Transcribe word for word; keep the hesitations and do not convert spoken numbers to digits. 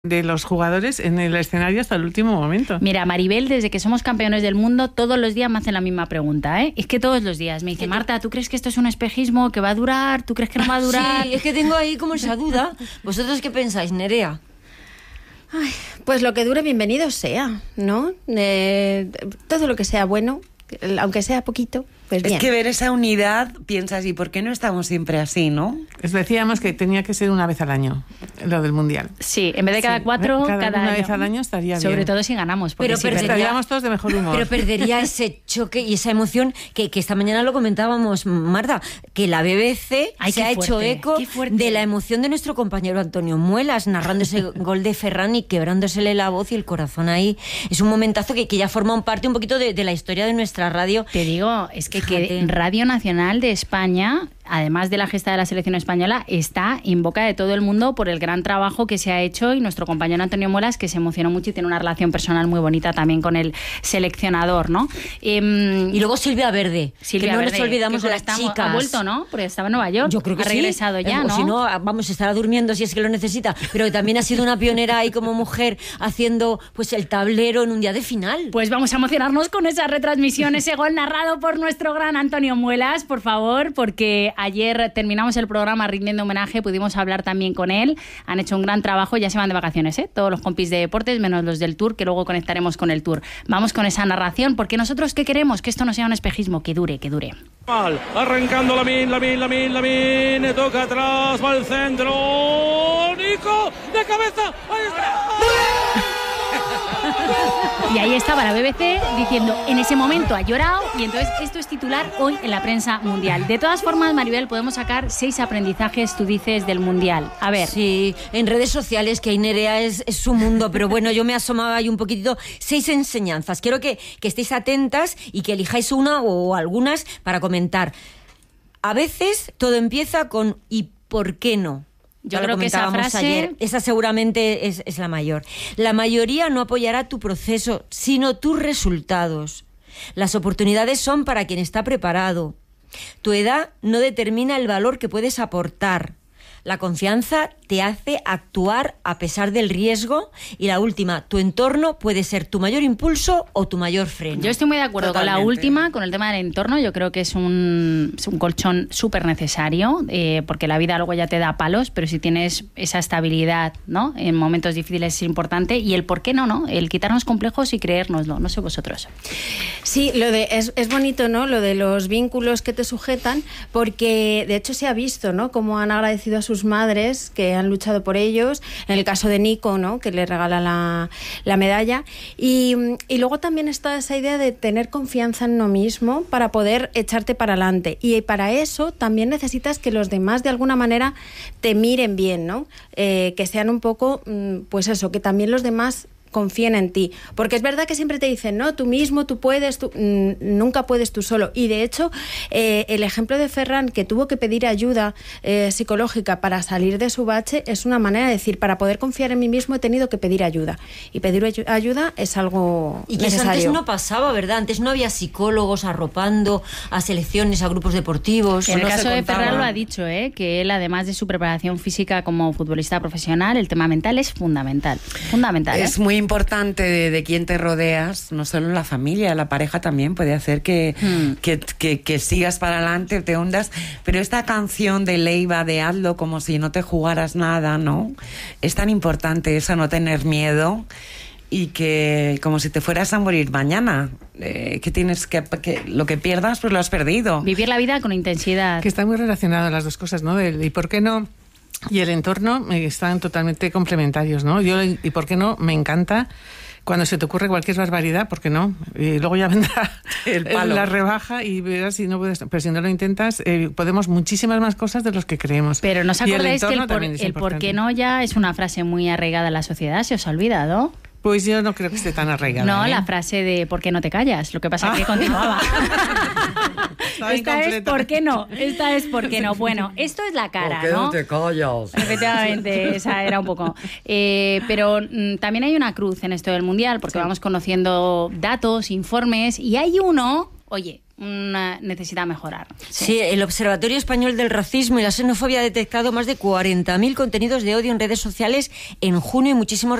de los jugadores en el escenario hasta el último momento. Mira, Maribel, desde que somos campeones del mundo, todos los días me hacen la misma pregunta, ¿eh? Es que todos los días me dice, Marta, ¿tú crees que esto es un espejismo que va a durar? ¿Tú crees que no va a durar? Sí, es que tengo ahí como esa duda. ¿Vosotros qué pensáis, Nerea? Ay, pues lo que dure, bienvenido sea, ¿no? Eh, todo lo que sea bueno, aunque sea poquito, pues bien. Es que ver esa unidad, piensas, ¿y por qué no estamos siempre así, no? Les decíamos que tenía que ser una vez al año, lo del Mundial. Sí, en vez de cada Sí, cuatro, cada, cada una año. vez al año estaría Sobre bien. todo si ganamos, porque Pero si perdería- Estaríamos todos de mejor humor. Pero perdería ese choque y esa emoción que, que esta mañana lo comentábamos, Marta, que la B B C Ay, se qué ha hecho fuerte, eco qué fuerte. de la emoción de nuestro compañero Antonio Muelas, narrando ese gol de Ferran y quebrándosele la voz y el corazón ahí. Es un momentazo que, que ya forma un parte un poquito de, de la historia de nuestra radio. Te digo, es que, que Fíjate. Radio Nacional de España, además de la gesta de la selección española, está en boca de todo el mundo por el gran trabajo que se ha hecho, y nuestro compañero Antonio Muelas, que se emocionó mucho y tiene una relación personal muy bonita también con el seleccionador, ¿no? Eh, Y luego Silvia Verde, Silvia que no Verde, nos olvidamos que de las está- chicas. Ha vuelto, ¿no? Porque estaba en Nueva York. Yo creo que ha sí. regresado ya, O ¿no? si no, vamos, estará durmiendo si es que lo necesita. Pero que también ha sido una pionera ahí como mujer haciendo pues el tablero en un día de final. Pues vamos a emocionarnos con esa retransmisión, ese gol narrado por nuestro gran Antonio Muelas, por favor, porque ayer terminamos el programa rindiendo homenaje, pudimos hablar también con él, han hecho un gran trabajo, ya se van de vacaciones, ¿eh? Todos los compis de deportes, menos los del Tour, que luego conectaremos con el Tour. Vamos con esa narración, porque nosotros ¿qué queremos? Que esto no sea un espejismo, que dure, que dure. Mal, arrancando Lamin, Lamin, Lamin, Lamin, toca atrás, va al centro, Nico, de cabeza, ahí está. Y ahí estaba la B B C diciendo, en ese momento ha llorado, y entonces esto es titular hoy en la prensa mundial. De todas formas, Maribel, podemos sacar seis aprendizajes, tú dices, del Mundial. A ver. Sí, en redes sociales, que ahí Nerea es, es su mundo, pero bueno, yo me asomaba ahí un poquitito. Seis enseñanzas. Quiero que, que estéis atentas y que elijáis una o algunas para comentar. A veces todo empieza con ¿y por qué no? Yo Ya lo creo que esa comentábamos frase- ayer. Esa seguramente es, es la mayor. La mayoría no apoyará tu proceso, sino tus resultados. Las oportunidades son para quien está preparado. Tu edad no determina el valor que puedes aportar. La confianza te hace actuar a pesar del riesgo. Y la última, tu entorno puede ser tu mayor impulso o tu mayor freno. Yo estoy muy de acuerdo Totalmente. con la última, con el tema del entorno. Yo creo que es un, es un colchón súper necesario, eh, porque la vida luego ya te da palos, pero si tienes esa estabilidad, ¿no? En momentos difíciles es importante. Y el por qué no, ¿no? El quitarnos complejos y creérnoslo. No sé vosotros. Sí, lo de es, es bonito, ¿no? Lo de los vínculos que te sujetan, porque de hecho se ha visto, ¿no? Cómo han agradecido a sus madres que han luchado por ellos. En el caso de Nico, ¿no? Que le regala la, la medalla. Y, y luego también está esa idea de tener confianza en uno mismo para poder echarte para adelante. Y para eso también necesitas que los demás de alguna manera te miren bien, ¿no? Eh, que sean un poco, pues eso, que también los demás confíen en ti, porque es verdad que siempre te dicen, no, tú mismo, tú puedes, tú, mm, nunca puedes tú solo, y de hecho eh, el ejemplo de Ferran, que tuvo que pedir ayuda eh, psicológica para salir de su bache, es una manera de decir, para poder confiar en mí mismo he tenido que pedir ayuda, y pedir ayu- ayuda es algo Y que eso necesario. antes no pasaba, ¿verdad? Antes no había psicólogos arropando a selecciones, a grupos deportivos. En el no caso se de contaba. Ferran lo ha dicho, ¿eh? Que él, además de su preparación física como futbolista profesional, el tema mental es fundamental. Fundamental. ¿eh? Es muy importante de, de quién te rodeas, no solo la familia, la pareja también puede hacer que, Hmm. que, que, que sigas para adelante, te hundas. Pero esta canción de Leiva, de hazlo como si no te jugaras nada, ¿no? Es tan importante eso, no tener miedo. Y que como si te fueras a morir mañana, eh, que tienes que, que lo que pierdas pues lo has perdido. Vivir la vida con intensidad. Que están muy relacionadas las dos cosas, ¿no? El, ¿y por qué no? Y el entorno eh, están totalmente complementarios, ¿no? Yo, ¿y por qué no? Me encanta cuando se te ocurre cualquier barbaridad, ¿por qué no? Y luego ya vendrá El palo. la rebaja y verás si no puedes. Pero si no lo intentas, eh, podemos muchísimas más cosas de los que creemos. Pero ¿no os Y el acordáis que el entorno por, también es el por importante. qué no ya es una frase muy arraigada en la sociedad? ¿Se os ha olvidado? Pues yo no creo que esté tan arraigada. No, ¿eh? la frase de ¿por qué no te callas? Lo que pasa es que Ah. continuaba. Estaba Esta es incompleta. ¿por qué no? Esta es ¿por qué no? Bueno, esto es la cara, ¿no? callas? Efectivamente, esa era un poco. Eh, pero mm, también hay una cruz en esto del Mundial, porque vamos conociendo datos, informes, y hay uno, oye, una, necesita mejorar. Sí. sí, el Observatorio Español del Racismo y la Xenofobia ha detectado más de cuarenta mil contenidos de odio en redes sociales en junio y muchísimos